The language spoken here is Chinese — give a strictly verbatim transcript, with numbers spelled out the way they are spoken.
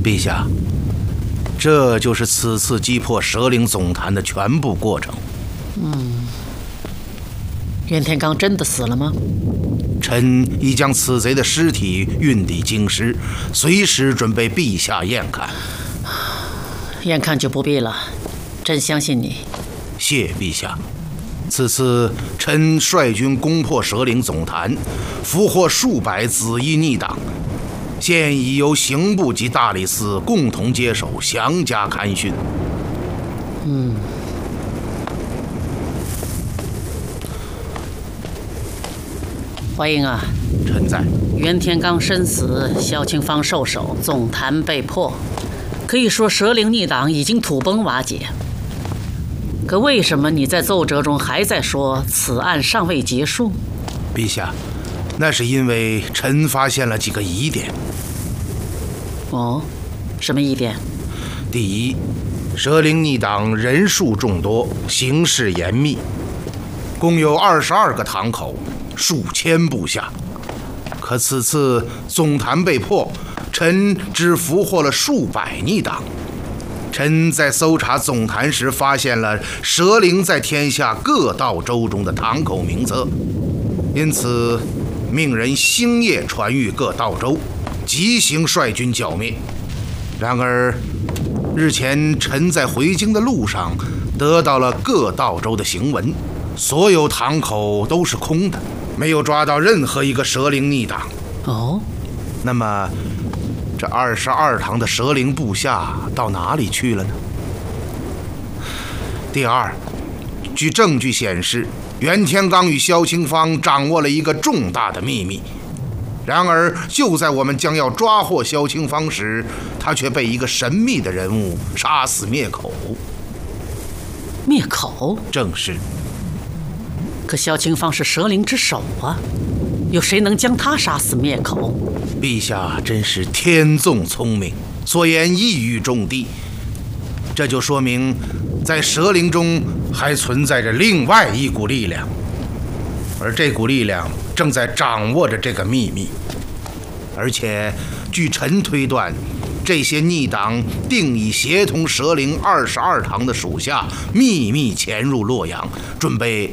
陛下，这就是此次击破蛇灵总坛的全部过程。 嗯，袁天罡真的死了吗？ 臣已将此贼的尸体运抵京师，随时准备陛下验看。 验看就不必了，朕相信你。 谢陛下。此次臣率军攻破蛇灵总坛，俘获数百紫衣逆党，现已由刑部及大理寺共同接手，详加勘讯。 嗯。怀英啊， 臣在。 袁天罡身死，萧清芳受首，总坛被破，可以说蛇灵逆党已经土崩瓦解。可为什么你在奏折中还在说此案尚未结束？ 陛下，那是因为臣发现了几个疑点。 哦，什么疑点？ 第一，蛇灵逆党人数众多，行事严密，共有二十二个堂口，数千部下。可此次总坛被破，臣只俘获了数百逆党。臣在搜查总坛时，发现了蛇灵在天下各道州中的堂口名册，因此命人星夜传谕各道州，即行率军剿灭。然而日前臣在回京的路上得到了各道州的行文，所有堂口都是空的，没有抓到任何一个蛇灵逆党。 哦， 那么这二十二堂的蛇灵部下到哪里去了呢？第二，据证据显示，袁天罡与萧清芳掌握了一个重大的秘密。然而就在我们将要抓获萧清芳时，他却被一个神秘的人物杀死灭口。 灭口？ 正是。 可萧清芳是蛇灵之首啊，有谁能将他杀死灭口？ 陛下真是天纵聪明，所言一语中的。这就说明在蛇灵中还存在着另外一股力量，而这股力量正在掌握着这个秘密。而且据臣推断，这些逆党定已协同蛇灵二十二堂的属下秘密潜入洛阳，准备